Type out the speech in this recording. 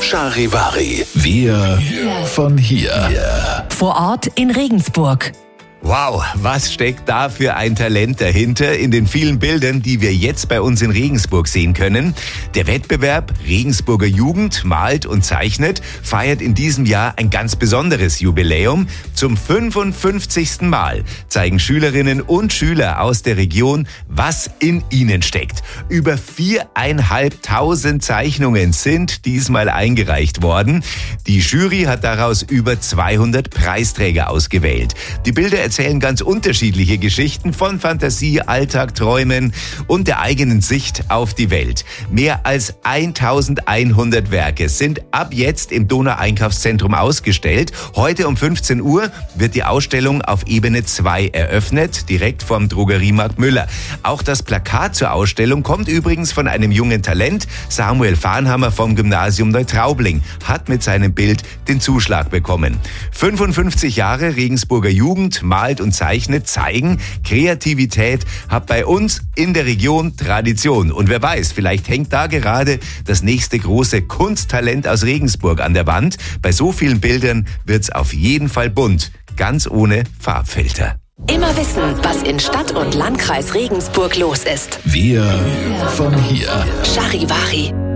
Charivari. Wir von hier. Vor Ort in Regensburg. Wow, was steckt da für ein Talent dahinter in den vielen Bildern, die wir jetzt bei uns in Regensburg sehen können? Der Wettbewerb Regensburger Jugend malt und zeichnet feiert in diesem Jahr ein ganz besonderes Jubiläum. Zum 55. Mal zeigen Schülerinnen und Schüler aus der Region, was in ihnen steckt. Über 4.500 Zeichnungen sind diesmal eingereicht worden. Die Jury hat daraus über 200 Preisträger ausgewählt. Die Bilder erzählen ganz unterschiedliche Geschichten von Fantasie, Alltag, Träumen und der eigenen Sicht auf die Welt. Mehr als 1100 Werke sind ab jetzt im Donau-Einkaufszentrum ausgestellt. Heute um 15 Uhr wird die Ausstellung auf Ebene 2 eröffnet, direkt vom Drogeriemarkt Müller. Auch das Plakat zur Ausstellung kommt übrigens von einem jungen Talent. Samuel Farnhammer vom Gymnasium Neutraubling hat mit seinem Bild den Zuschlag bekommen. 55 Jahre Regensburger Jugend malt und zeichnet, zeigen, Kreativität hat bei uns in der Region Tradition. Und wer weiß, vielleicht hängt da gerade das nächste große Kunsttalent aus Regensburg an der Wand. Bei so vielen Bildern wird's auf jeden Fall bunt, ganz ohne Farbfilter. Immer wissen, was in Stadt und Landkreis Regensburg los ist. Wir von hier. Charivari.